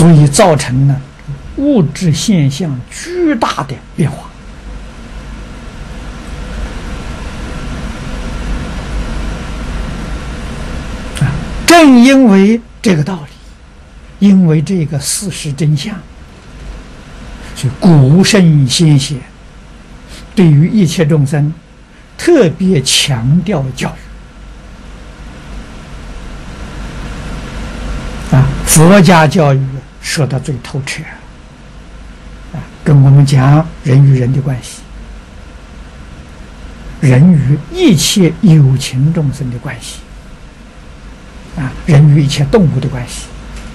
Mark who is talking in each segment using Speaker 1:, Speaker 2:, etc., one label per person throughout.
Speaker 1: 所以造成了物质现象巨大的变化。正因为这个道理，因为这个事实真相，所以古圣先贤对于一切众生特别强调教育。佛家教育说得最透彻，跟我们讲人与人的关系，人与一切有情众生的关系，人与一切动物的关系，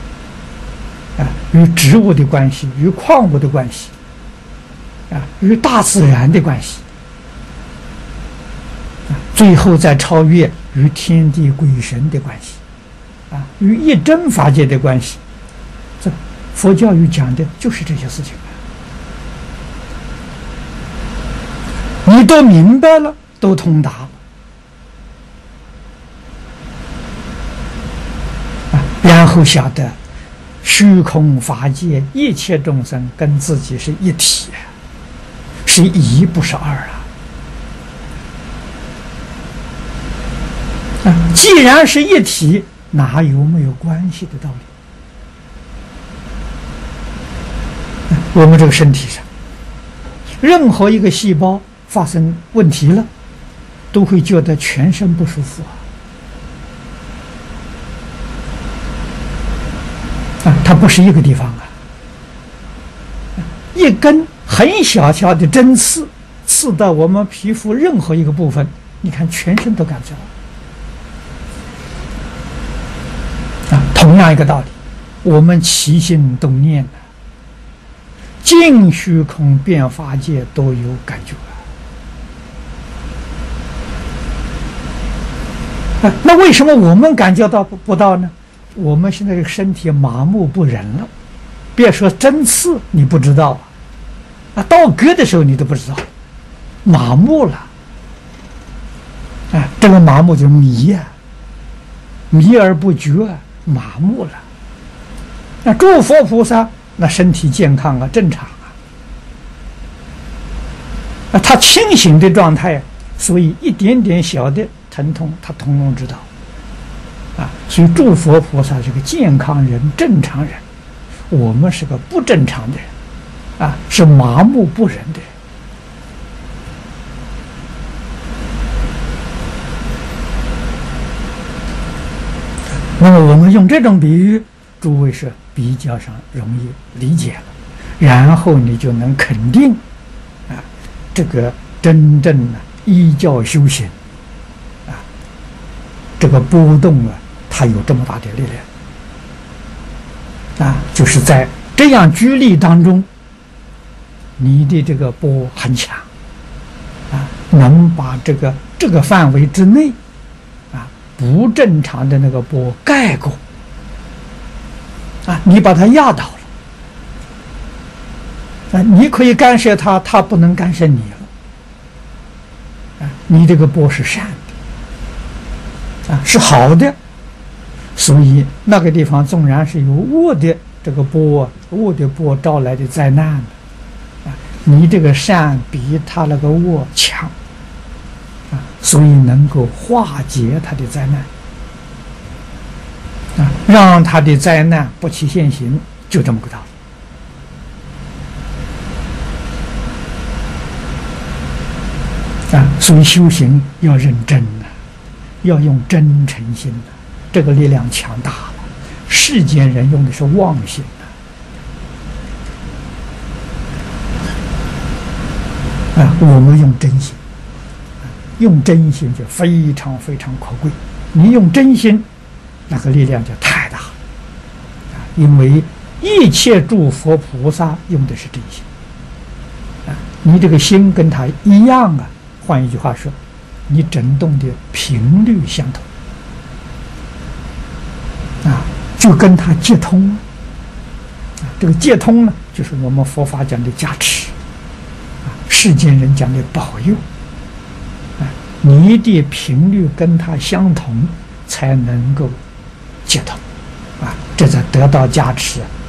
Speaker 1: 与植物的关系，与矿物的关系，与大自然的关系，最后再超越与天地鬼神的关系，与一真法界的关系。这佛教育讲的就是这些事情。你都明白了，都通达了，然后晓得虚空法界一切众生跟自己是一体，是一不是二既然是一体，哪有没有关系的道理？我们这个身体上，任何一个细胞发生问题了，都会觉得全身不舒服它不是一个地方一根很小小的针刺刺到我们皮肤任何一个部分，你看全身都感觉到同样一个道理，我们起心动念尽虚空遍法界都有感觉那为什么我们感觉到不到呢？我们现在这个身体麻木不仁了，别说针刺你不知道刀割的时候你都不知道，麻木了这个麻木就是迷迷而不觉麻木了。那诸佛菩萨那身体健康正常他清醒的状态，所以一点点小的疼痛他统统知道所以诸佛菩萨是个健康人正常人，我们是个不正常的人是麻木不仁的人。那么我们用这种比喻，诸位是比较上容易理解了，然后你就能肯定这个真正依教修行这个波动它有这么大的力量就是在这样居力当中，你的这个波很强能把这个范围之内不正常的那个波盖过你把它压倒了你可以干涉它，它不能干涉你了你这个波是善的是好的，所以那个地方纵然是有恶的这个波恶的波招来的灾难你这个善比他那个恶强所以能够化解他的灾难让他的灾难不起现行，就这么个道理所以修行要认真要用真诚心这个力量强大了，世间人用的是妄心我们用真心用真心就非常非常可贵，你用真心那个力量就太大了因为一切诸佛菩萨用的是真心你这个心跟他一样换一句话说，你振动的频率相同就跟他接通这个接通呢，就是我们佛法讲的加持世间人讲的保佑你的频率跟他相同，才能够接通这才得到加持